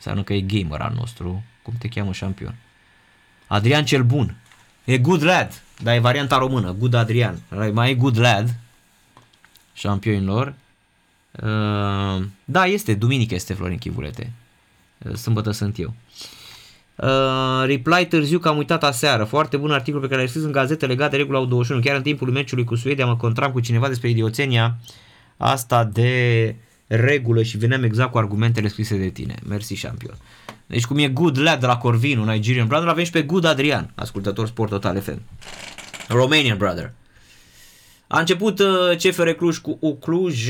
Înseamnă că e gamer al nostru. Cum te cheamă șampion? Adrian cel Bun. E good lad, dar e varianta română. Good Adrian. Mai e good lad. Șampionilor. Da, este. Duminică este Florin Chivulete. Sâmbătă sunt eu. Reply târziu că am uitat aseară. Foarte bun articol pe care l-ai scris în gazete legat de regula 21. Chiar în timpul meciului cu Suedia mă contram cu cineva despre idioțenia asta de regulă și veneam exact cu argumentele scrise de tine. Mersi, șampion. Deci cum e good lad de la Corvinu, Nigerian brother, avem și pe good Adrian, ascultător Sport Total FM. Romanian brother. A început CFR Cluj cu Ucluj.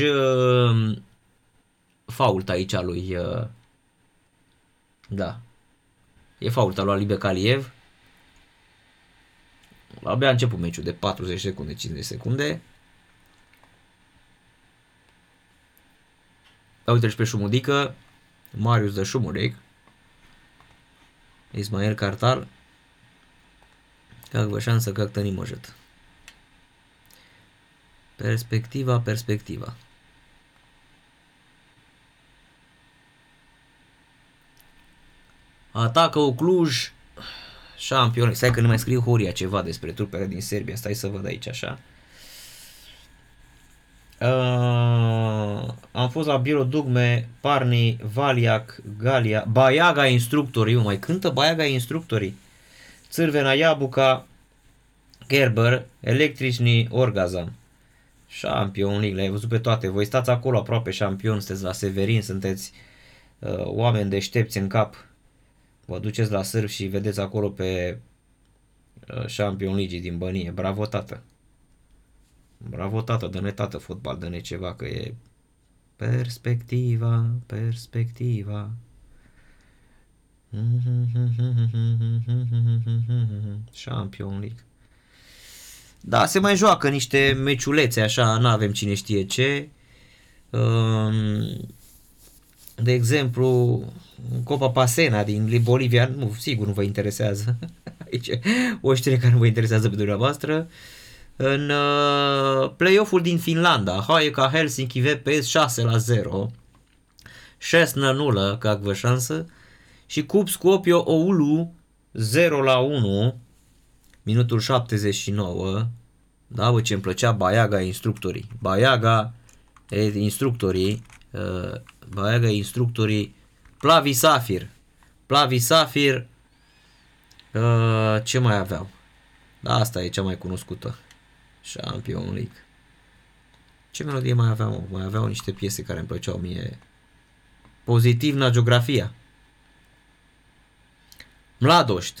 Fault aici a lui. Da. E fault al lui Ali Becaliev. Abia a început meciul de 40 secunde, 50 secunde. Uite-l și pe Șumudică. Marius de Șumudic. Ismael Cartal. Как vă șansă как-то не может. Perspectiva. Atacă Cluj. Șampion. Stai că ne mai scrie Horia ceva despre trupele din Serbia. Stai să văd aici așa. Am fost la Biro Dugme, Parni, Valiac, Galia, Baiaga instructorii. Mai cântă Baiaga instructorii. Țârvena, Iabuca, Gerber, Electricni, Orgazam. Champion League, le-ai văzut pe toate. Voi stați acolo aproape șampion, sunteți la Severin, sunteți oameni deștepți în cap. Vă duceți la Sârb și vedeți acolo pe Champion League din Bănie. Bravo, tată! Bravo, tată, dă-ne, tată, fotbal, dă-ne ceva, că e perspectiva. Champion League. Da, se mai joacă niște meciulețe așa, n-avem cine știe ce. De exemplu, Copa Pasena din Bolivia, nu, sigur nu vă interesează. Aici o știre care nu vă interesează pe dumneavoastră. În play-off-ul din Finlanda, Haika Helsinki VPS 6-0, 6-0, как vă șansă, și Cup Skopje Oulu 0-1, minutul 79. Da, bă, ce-mi plăcea Baiaga instructorii. Baiaga instructorii. Plavi Safir. Ce mai aveau? Da, asta e cea mai cunoscută. Champion League. Ce melodie mai aveau? Mai aveau niște piese care îmi plăceau mie. Pozitiv na geografia. Mladoști.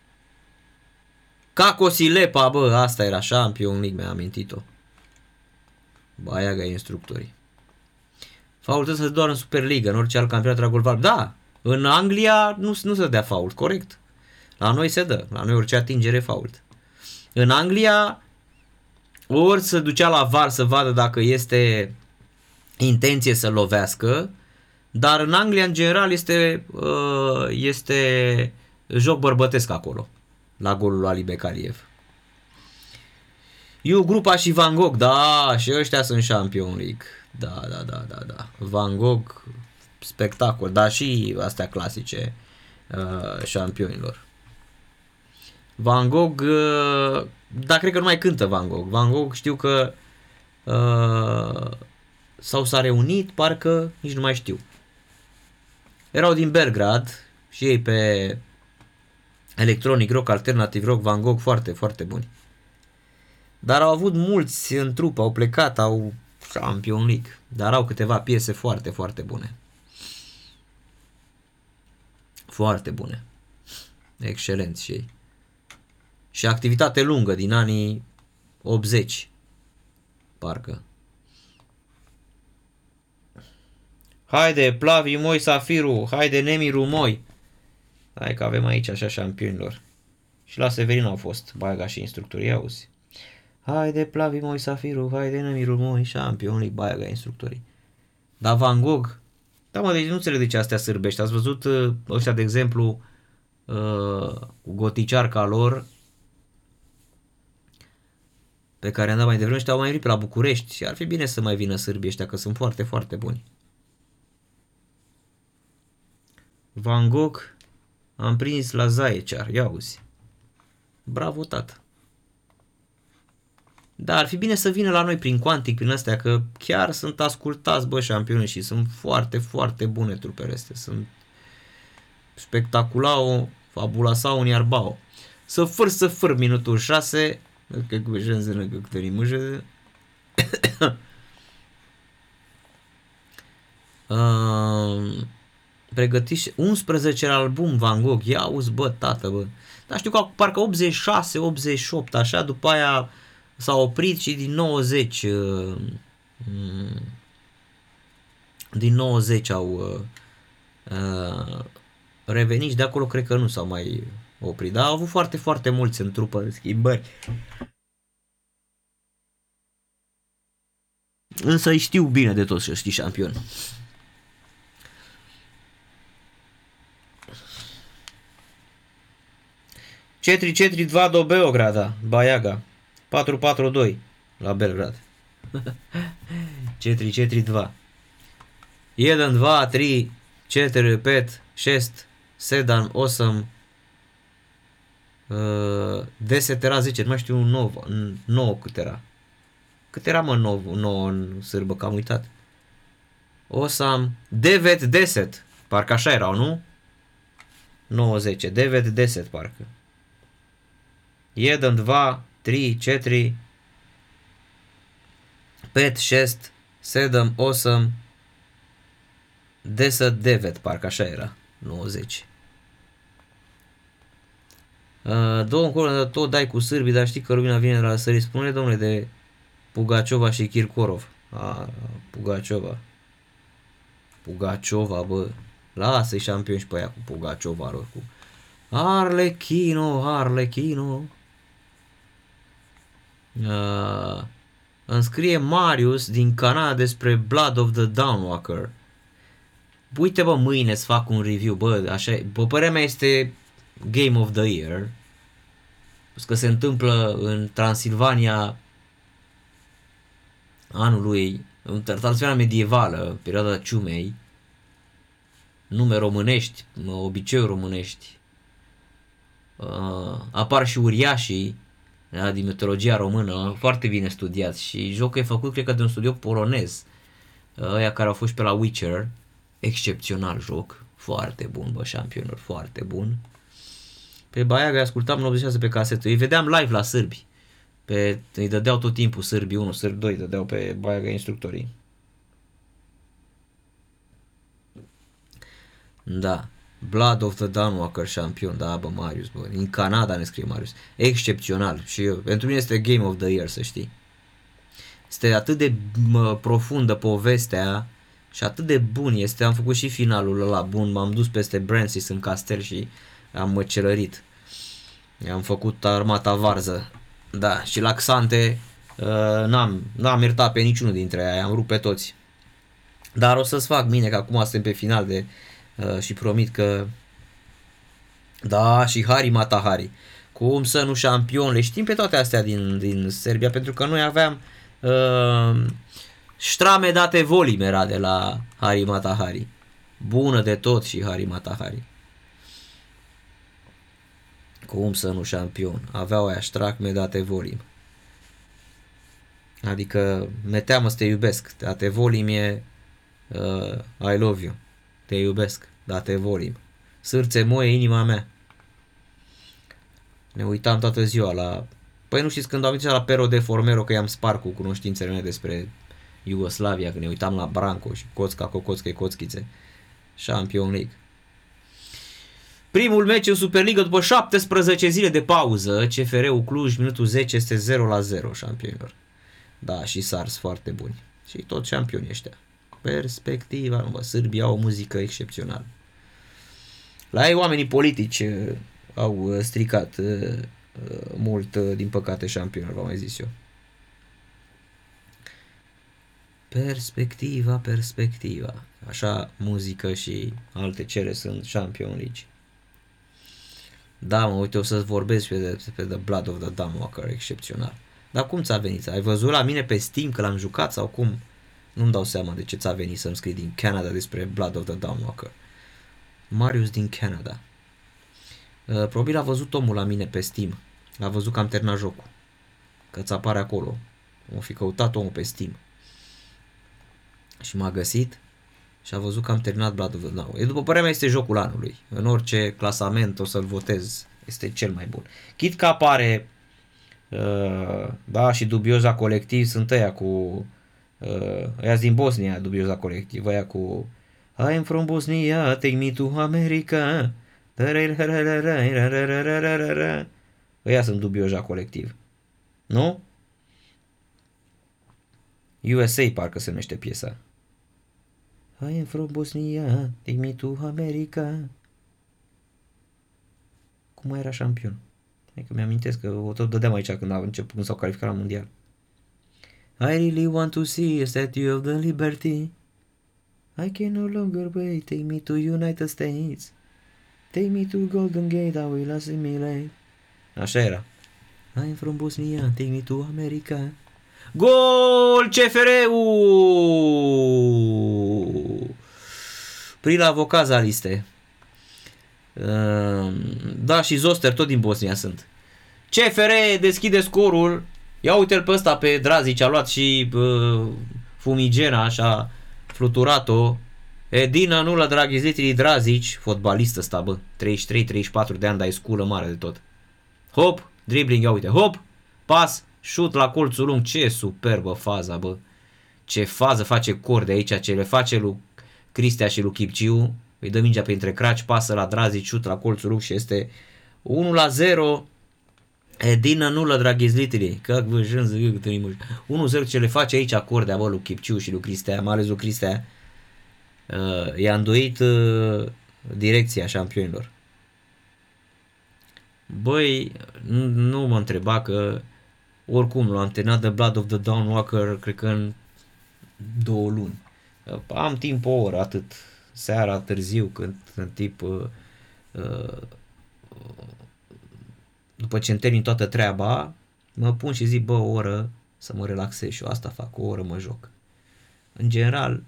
Cacosilepa, bă, asta era Champion League, mi-am amintit-o. Baiaga instructorii. Fault să doar în Superliga, în orice alt campionat la golf. Da, în Anglia nu se dea fault, corect. La noi se dă, la noi orice atingere fault. În Anglia ori se ducea la VAR să vadă dacă este intenție să lovească, dar în Anglia în general este joc bărbătesc acolo, la golul lui Ali Becaliev. Eu, Grupa și Van Gogh, da, și ăștia sunt Champion League. Da. Van Gogh, spectacol, dar și astea clasice șampionilor. Van Gogh, dar cred că nu mai cântă Van Gogh. Van Gogh știu că sau s-a reunit, parcă, nici nu mai știu. Erau din Belgrad și ei pe electronic rock, alternative rock, Van Gogh foarte, foarte buni. Dar au avut mulți în trup, au plecat, au Champion League, dar au câteva piese foarte, foarte bune. Foarte bune. Excelenți și ei. Și activitate lungă din anii 80, parcă. Haide, Plavi Moi Safiru, haide Nemiru Moi. Hai că avem aici așa șampionilor. Și la Severin au fost Baiaga și instructorii, auzi. Haide Plavi Moi Safiru, haide Nemiru Moi, Champion League, Baiaga instructorii. Dar Van Gogh, da mă, deci nu înțeleg de ce astea sârbești. Ați văzut ăștia, de exemplu, cu goticiarca lor, pe care am dat mai devreme, ăștia au mai venit pe la București și ar fi bine să mai vină sârbii ăștia, că sunt foarte, foarte buni. Van Gogh am prins la Zaechar. Ia uzi. Bravo, tată. Dar ar fi bine să vină la noi prin Quantic, prin astea, că chiar sunt ascultați, bă, șampioni, și sunt foarte, foarte bune trupele astea. Sunt spectaculao, fabulasao, uniarbao. Să făr minutul 6. Că gujânză, că câtării mâjă. Pregătiți 11 album Van Gogh. Ia uzi, bă, tată, bă. Dar știu că parcă 86, 88, așa, după aia s-a oprit și din 90 din 90 au revenit și de acolo cred că nu s-au mai oprit. Dar au avut foarte, foarte mulți în trupă schimbări. Însă îi știu bine de toți, știi, șampion. Cetri 2 do Beograda, Bajaga. 4-4-2 la Belgrad. Cetri 2. 1, 2, 3, 4, 5, 6, 7, 8, 10 era 10, nu mai știu 9 cât era. Cât era, mă, 9 în sârbă, că am uitat. Osam, 9-10, parcă așa erau, nu? 9-10, 9-10 parcă. 1, 2, 3, 4, 5, 6, 7, 8, 10, 9, parcă așa era, 90. Două încolo, tot dai cu sârbii, dar știi că lumina vine la sări. Spune, domnule, de Pugaciova și Kirkorov. Pugaciova, bă. Lasă-i șampion și pe aia cu Pugaciova, rog, cu Arlecchino. Îmi scrie Marius din Canada despre Blood of the Dawnwalker. Uite, bă, mâine să fac un review, bă, așa, bă, părerea mea este Game of the Year. Că se întâmplă în Transilvania anului, în Transilvania medievală, perioada ciumei, nume românești, obiceiuri românești, apar și uriașii, da, din mitologia română, foarte bine studiați, și jocul e făcut, cred că, de un studio polonez, ăia care au fost pe la Witcher, excepțional joc, foarte bun, bă, șampionul, foarte bun. Pe Bajaga ascultam în 86 pe casetă, îi vedeam live la sârbi, îi dădeau tot timpul sârbii 1, sârbi 2, dădeau pe Bajaga instructorii. Da, Blood of the Dawnwalker șampion, da, bă, Marius, bă, din Canada ne scrie Marius, excepțional, și eu, pentru mine este Game of the Year, să știi. Este atât de profundă povestea și atât de bun este, am făcut și finalul ăla bun, m-am dus peste Brancis în castel și am măcelărit. Am făcut armata varză. Da, și la Xante n-am iertat pe niciunul dintre ei, am rupt pe toți. Dar o să-ți fac mine, că acum suntem pe final de și promit că da, și Hari Matahari. Cum să nu șampion, le știm pe toate astea din Serbia, pentru că noi aveam Ștrame date volim era de la Hari Matahari. Bună de tot și Hari Matahari. Cum să nu șampion? Aveau aia Ștrame date volim. Adică mi-e teamă să te iubesc. Date volim e I love you. Te iubesc. Date volim. Sârțe moie, inima mea. Ne uitam toată ziua la... Păi nu știți, când am uitat la Pero de Formero, că i-am spart cu cunoștințele mele despre Iugoslavia, când ne uitam la Branco și Kocka, Kokotske, Kockice, Champions League. Primul meci în Superliga după 17 zile de pauză, CFR-ul Cluj, minutul 10, este 0-0, șampionilor. Da, și Sars foarte buni. Și tot șampioni ăștia. Perspectiva, nu vă, Sârbia au o muzică excepțională. La ei oamenii politici au stricat mult, din păcate, șampionul, v-am mai zis eu. Perspectiva. Așa, muzică și alte cele sunt Champions League. Da, mă, uite, o să-ți vorbesc pe The Blood of the Dawnwalker, excepțional. Dar cum ți-a venit? Ai văzut la mine pe Steam că l-am jucat sau cum? Nu-mi dau seama de ce ți-a venit să-mi scrii din Canada despre Blood of the Dawnwalker. Marius din Canada. Probabil a văzut omul la mine pe Steam. A văzut că am terminat jocul. Că ți apare acolo. O fi căutat omul pe Steam. Și m-a găsit și a văzut că am terminat Blood of the Dawn. După părerea mea este jocul anului. În orice clasament o să-l votez. Este cel mai bun. Chit că apare da, și Dubioza Colectiv sunt ăia cu ăia din Bosnia, Dubioza Colectiv, ăia cu I am from Bosnia, take me to America. Ăia sunt Dubioza Colectiv. Nu? USA parcă se numește piesa. I am from Bosnia, take me to America. Cum mai era șampion? Hai că mi-amintesc că o tot dădeam aici când s-au calificat la mondial. I really want to see a statue of the liberty. I can no longer wait, take me to United States. Take me to Golden Gate, I will assimilate. Așa era. I am from Bosnia, take me to America. Gol CFR-ul! Prila Vocaza liste. Da, și Zoster tot din Bosnia sunt. CFR deschide scorul. Ia uite-l pe ăsta, pe Drazic, a luat și Fumigena, așa, fluturat-o. Edin anulă Draghizitrii Drazic, fotbalist ăsta, bă, 33-34 de ani, dar e sculă mare de tot. Hop, dribbling, ia uite, hop, pas, șut la colțul lung, ce superbă faza, bă. Ce fază face Cor de aici, ce le face lui Cristea și lui Chipciu. Îi dă mingea printre craci, pasă la Drazic, șut la colțul lung și este 1-0. Edina nulă Draghizlitrii. Că vă jânză, 1-0 ce le face aici Cordea, bă, lui Chipciu și lui Cristea, mai ales lui Cristea. I-a îndoit direcția șampionilor. Băi, nu mă întreba că oricum l-am terminat de Blood of the Dawn Walker, cred că în 2 luni. Am timp o oră, atât. Seara, târziu, când în tip după ce îmi termin toată treaba, mă pun și zic, bă, o oră să mă relaxez și eu asta fac, o oră mă joc. În general,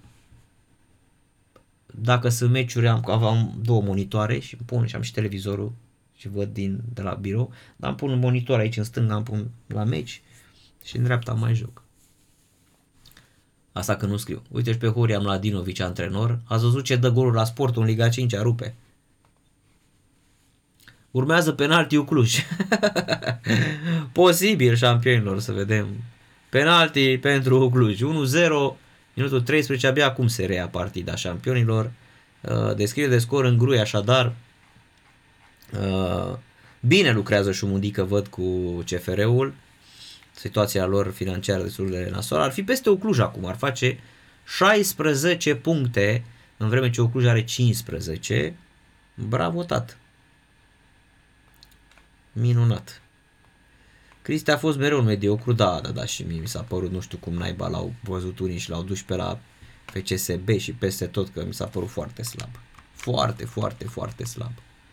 dacă sunt meciuri, aveam 2 monitoare și îmi pun și am și televizorul și văd de la birou, dar îmi pun un monitor aici în stânga, îmi pun la meci și în dreapta mai joc. Asta că nu scriu. Uite și pe Horia Mladinovic, antrenor. Ați văzut ce dă golul la Sportul în Liga 5, rupe. Urmează penaltiul Cluj. Posibil șampionilor, să vedem. Penalti pentru Cluj. 1-0, minutul 13, abia acum se reia partida șampionilor. Descriere de scor în grui, așadar. Bine lucrează Șumudică, văd, cu CFR-ul. Situația lor financiară destul de nasoală. Ar fi peste Cluj acum, ar face 16 puncte, în vreme ce Cluj are 15. Bravo, tat! Minunat! Cristi a fost mereu un mediocru, da, și mie mi s-a părut, nu știu cum naiba l-au văzut unii și l-au dus pe la FCSB și peste tot, că mi s-a părut foarte slab. Foarte, foarte, foarte slab.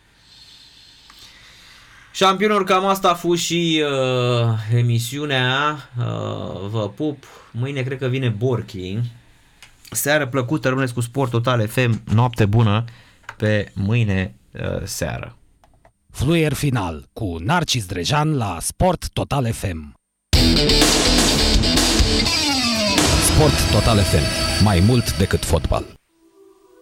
Șampionilor, cam asta a fost și emisiunea. Vă pup. Mâine cred că vine Borchi. Seară plăcută, rămâneți cu Sport Total FM. Noapte bună pe mâine seară. Fluier final cu Narcis Drejan la Sport Total FM. Sport Total FM. Mai mult decât fotbal.